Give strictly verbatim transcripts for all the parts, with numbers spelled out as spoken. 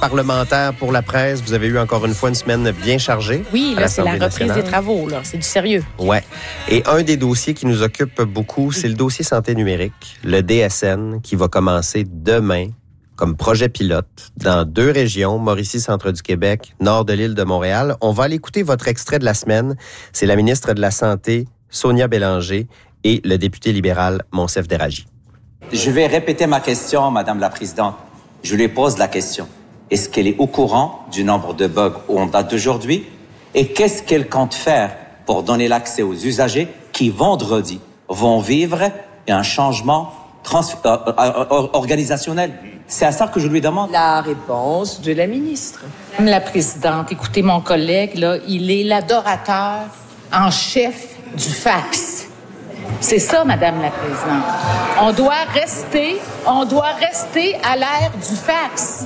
parlementaire pour la presse. Vous avez eu encore une fois une semaine bien chargée. Oui, là, c'est la reprise nationale. Des travaux. Là. C'est du sérieux. Oui. Et un des dossiers qui nous occupe beaucoup, c'est le dossier santé numérique, le D S N, qui va commencer demain comme projet pilote dans deux régions, Mauricie, centre du Québec, nord de l'île de Montréal. On va aller écouter votre extrait de la semaine. C'est la ministre de la Santé, Sonia Bélanger, et le député libéral, Monsef Déragi. Je vais répéter ma question, Madame la Présidente. Je lui pose la question. Est-ce qu'elle est au courant du nombre de bugs en date d'aujourd'hui? Et qu'est-ce qu'elle compte faire pour donner l'accès aux usagers qui, vendredi, vont vivre un changement trans- euh, euh, organisationnel? C'est à ça que je lui demande. La réponse de la ministre. Madame la Présidente, écoutez, mon collègue, là, il est l'adorateur en chef du fax. C'est ça, Madame la Présidente. On doit rester, on doit rester à l'ère du fax.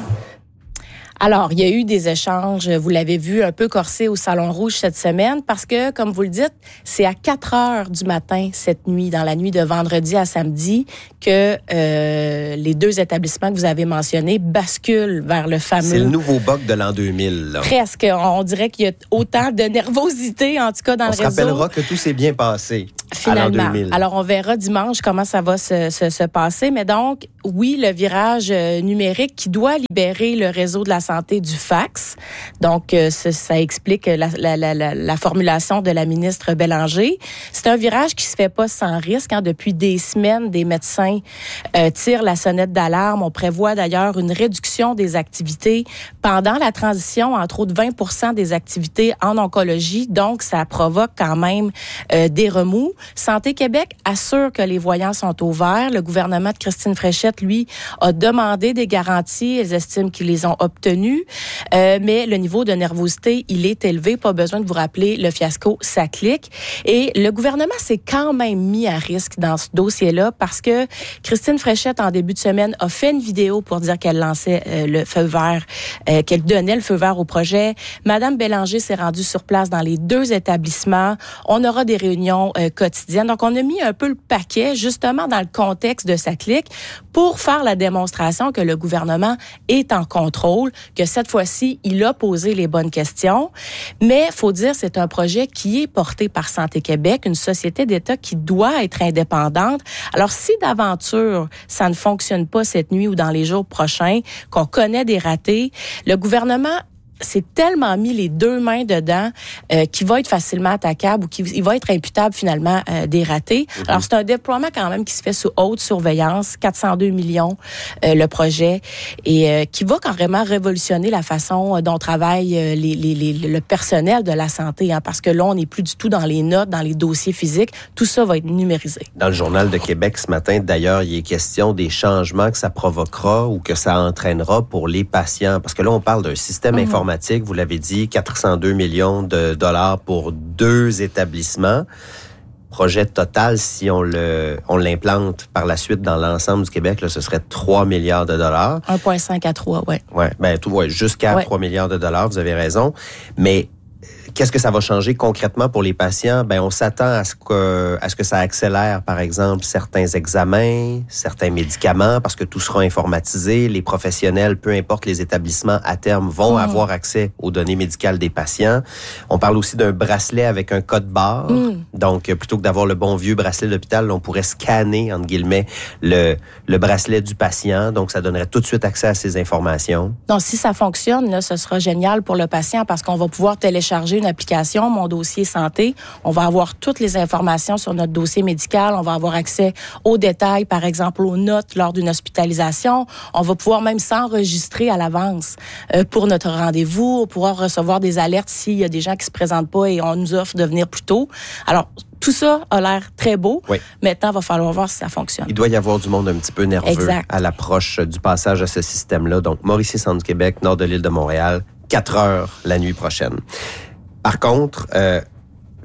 Alors, il y a eu des échanges, vous l'avez vu, un peu corsés au Salon Rouge cette semaine parce que, comme vous le dites, c'est à quatre heures du matin cette nuit, dans la nuit de vendredi à samedi, que euh, les deux établissements que vous avez mentionnés basculent vers le fameux... C'est le nouveau bug de l'an deux mille. Là. Presque. On dirait qu'il y a autant de nervosité, en tout cas, dans on le réseau. On se rappellera que tout s'est bien passé Finalement. à l'an deux mille. Alors, on verra dimanche comment ça va se, se, se passer. Mais donc, oui, le virage numérique qui doit libérer le réseau de la santé du fax. Donc, ça, ça explique la, la, la, la, la formulation de la ministre Bélanger. C'est un virage qui se fait pas sans risque. Hein. Depuis des semaines, des médecins euh, tirent la sonnette d'alarme. On prévoit d'ailleurs une réduction des activités pendant la transition, entre autres vingt pour cent des activités en oncologie. Donc, ça provoque quand même euh, des remous. Santé Québec assure que les voyants sont au vert. Le gouvernement de Christine Fréchette, lui, a demandé des garanties. Ils estiment qu'ils les ont obtenues. Euh, mais le niveau de nervosité, il est élevé. Pas besoin de vous rappeler le fiasco SACLIC. Et le gouvernement s'est quand même mis à risque dans ce dossier-là parce que Christine Fréchette, en début de semaine, a fait une vidéo pour dire qu'elle lançait euh, le feu vert, euh, qu'elle donnait le feu vert au projet. Madame Bélanger s'est rendue sur place dans les deux établissements. On aura des réunions euh, quotidiennes. Donc, on a mis un peu le paquet, justement, dans le contexte de SACLIC pour faire la démonstration que le gouvernement est en contrôle, que cette fois-ci, il a posé les bonnes questions. Mais, faut dire, c'est un projet qui est porté par Santé Québec, une société d'État qui doit être indépendante. Alors, si d'aventure, ça ne fonctionne pas cette nuit ou dans les jours prochains, qu'on connaît des ratés, le gouvernement s'est tellement mis les deux mains dedans euh, qu'il va être facilement attaquable ou qu'il va être imputable finalement euh, des ratés. Mm-hmm. Alors, c'est un déploiement quand même qui se fait sous haute surveillance, quatre cent deux millions euh, le projet, et euh, qui va carrément révolutionner la façon dont travaille euh, les, les, les, le personnel de la santé, hein, parce que là, on n'est plus du tout dans les notes, dans les dossiers physiques. Tout ça va être numérisé. Dans le Journal de Québec ce matin, d'ailleurs, il est question des changements que ça provoquera ou que ça entraînera pour les patients. Parce que là, on parle d'un système mm-hmm. informatique. Vous l'avez dit, quatre cent deux millions de dollars pour deux établissements. Projet total, si on le, on l'implante par la suite dans l'ensemble du Québec, là, ce serait trois milliards de dollars. un virgule cinq à trois, ouais. Ouais, ben, tout, ouais, jusqu'à ouais. trois milliards de dollars, vous avez raison. Mais, qu'est-ce que ça va changer concrètement pour les patients? Ben, on s'attend à ce que, à ce que ça accélère, par exemple, certains examens, certains médicaments, parce que tout sera informatisé. Les professionnels, peu importe les établissements, à terme, vont mmh. avoir accès aux données médicales des patients. On parle aussi d'un bracelet avec un code barre. Mmh. Donc, plutôt que d'avoir le bon vieux bracelet d'hôpital, on pourrait scanner, entre guillemets, le, le bracelet du patient. Donc, ça donnerait tout de suite accès à ces informations. Donc, si ça fonctionne, là, ce sera génial pour le patient parce qu'on va pouvoir télécharger une application, Mon dossier santé. On va avoir toutes les informations sur notre dossier médical. On va avoir accès aux détails, par exemple, aux notes lors d'une hospitalisation. On va pouvoir même s'enregistrer à l'avance euh, pour notre rendez-vous. On pourra recevoir des alertes s'il y a des gens qui se présentent pas et on nous offre de venir plus tôt. Alors, tout ça a l'air très beau. Oui. Maintenant, il va falloir voir si ça fonctionne. Il doit y avoir du monde un petit peu nerveux exact. À l'approche du passage à ce système-là. Donc, Mauricie, centre du Québec, nord de l'île de Montréal, quatre heures la nuit prochaine. Par contre, euh,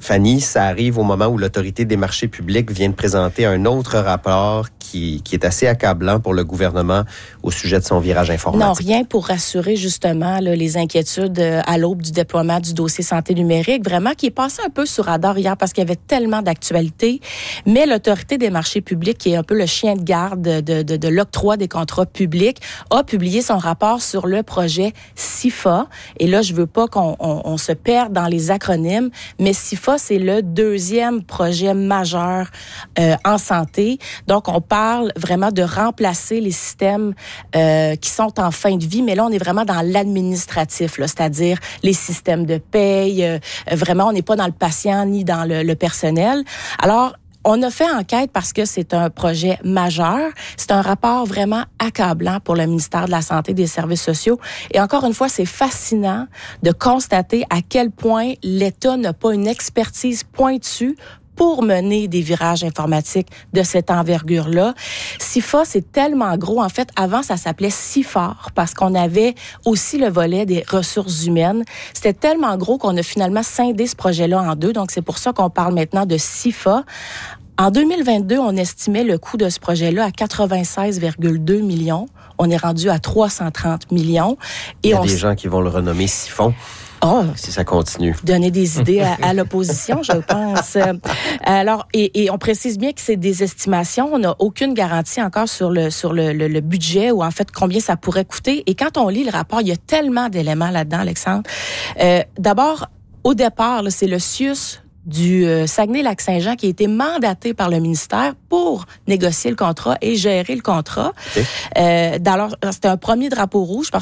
Fanny, ça arrive au moment où l'Autorité des marchés publics vient de présenter un autre rapport qui, qui est assez accablant pour le gouvernement au sujet de son virage informatique. Non, rien pour rassurer justement là, les inquiétudes à l'aube du déploiement du dossier santé numérique, vraiment qui est passé un peu sur radar hier parce qu'il y avait tellement d'actualités. Mais l'Autorité des marchés publics, qui est un peu le chien de garde de, de, de, de l'octroi des contrats publics, a publié son rapport sur le projet S I F A. Et là, je veux pas qu'on on, on se perde dans les acronymes, mais S I F A, c'est le deuxième projet majeur euh, en santé. Donc, on parle vraiment de remplacer les systèmes euh, qui sont en fin de vie, mais là, on est vraiment dans l'administratif, là, c'est-à-dire les systèmes de paye. Euh, vraiment, on n'est pas dans le patient ni dans le, le personnel. Alors, on a fait enquête parce que c'est un projet majeur. C'est un rapport vraiment accablant pour le ministère de la Santé et des Services sociaux. Et encore une fois, c'est fascinant de constater à quel point l'État n'a pas une expertise pointue pour mener des virages informatiques de cette envergure-là. S I F A, c'est tellement gros. En fait, avant, ça s'appelait S I F A R parce qu'on avait aussi le volet des ressources humaines. C'était tellement gros qu'on a finalement scindé ce projet-là en deux. Donc, c'est pour ça qu'on parle maintenant de S I F A. En deux mille vingt-deux, on estimait le coût de ce projet-là à quatre-vingt-seize virgule deux millions. On est rendu à trois cent trente millions. Et Il y a on des gens qui vont le renommer Siphon. Oh, si ça continue. Donner des idées à, à l'opposition, je pense. Alors, et, et on précise bien que c'est des estimations. On n'a aucune garantie encore sur le sur le, le, le budget ou en fait combien ça pourrait coûter. Et quand on lit le rapport, il y a tellement d'éléments là-dedans, Alexandre. Euh, d'abord, au départ, là, c'est le C I U S du euh, Saguenay-Lac-Saint-Jean qui a été mandaté par le ministère pour négocier le contrat et gérer le contrat. Okay. Euh, alors, c'était un premier drapeau rouge parce